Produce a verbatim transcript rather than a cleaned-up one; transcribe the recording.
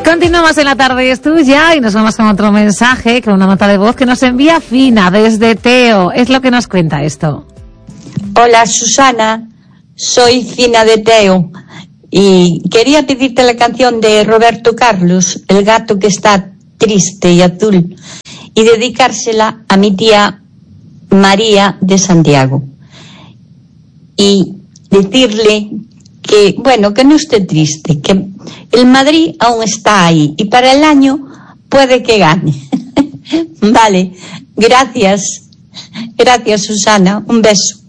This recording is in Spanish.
Continuamos en La Tarde es Tuya y nos vamos con otro mensaje, con una nota de voz que nos envía Fina desde Teo. Es lo que nos cuenta esto. Hola Susana, soy Fina de Teo y quería pedirte la canción de Roberto Carlos, El gato que está triste y azul, y dedicársela a mi tía María de Santiago. Y decirle que, bueno, que no esté triste, que el Madrid aún está ahí y para el año puede que gane. Vale, gracias. Gracias, Susana. Un beso.